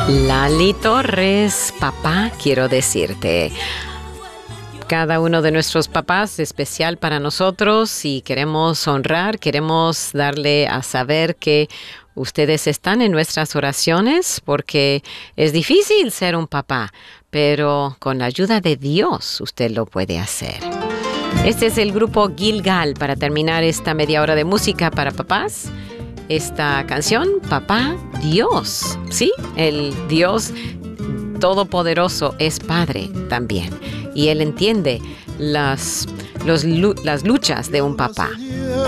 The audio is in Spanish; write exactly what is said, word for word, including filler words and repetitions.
Lali Torres, papá, quiero decirte. Cada uno de nuestros papás es especial para nosotros y queremos honrar, queremos darle a saber que ustedes están en nuestras oraciones porque es difícil ser un papá, pero con la ayuda de Dios usted lo puede hacer. Este es el grupo Gilgal para terminar esta media hora de música para papás. Esta canción, Papá Dios, ¿sí? El Dios Todopoderoso es Padre también. Y Él entiende las, los, las luchas de un papá.